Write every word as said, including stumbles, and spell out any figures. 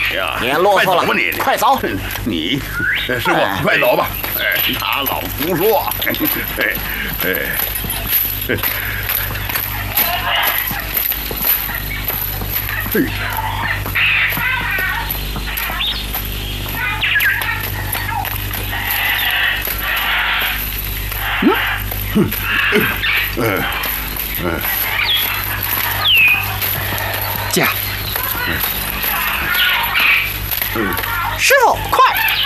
呀， 别啰嗦了， 快走吧你， 快走！ 你，师傅，快走吧！哎，他老胡说。哎哎哎。嗯，嗯，嗯， 驾！ 师傅，快！